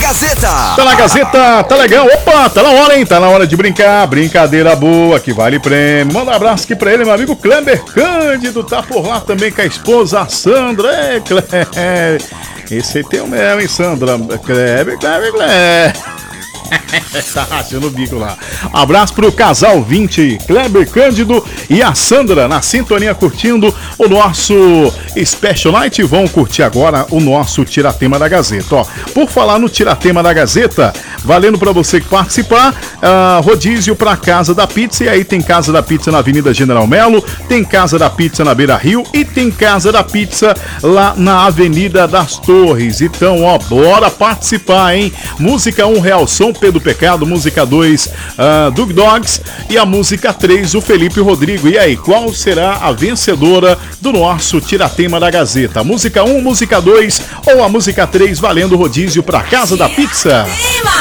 Gazeta. Tá na Gazeta, tá legal. Opa, tá na hora, hein? Tá na hora de brincar. Brincadeira boa, que vale prêmio. Manda um abraço aqui pra ele, meu amigo Kleber Cândido. Tá por lá também com a esposa, a Sandra. É, Kleber. Esse aí tem o mel, hein, Sandra? Kleber. Tá rachando o bico lá. Abraço pro casal 20, Kleber Cândido e a Sandra, na sintonia curtindo o nosso Special Night. Vão curtir agora o nosso Tiratema da Gazeta. Ó, por falar no Tiratema da Gazeta, valendo pra você que participar, rodízio pra Casa da Pizza. E aí tem Casa da Pizza na Avenida General Melo, tem Casa da Pizza na Beira Rio e tem Casa da Pizza lá na Avenida das Torres. Então, ó, bora participar, hein? Música 1 real som Pedro Pecado, música 2 Dug Dogs e a música 3 o Felipe Rodrigo. E aí, qual será a vencedora do nosso Tiratema da Gazeta? Música 1, música 2 ou a música 3 valendo rodízio pra Casa da Pizza?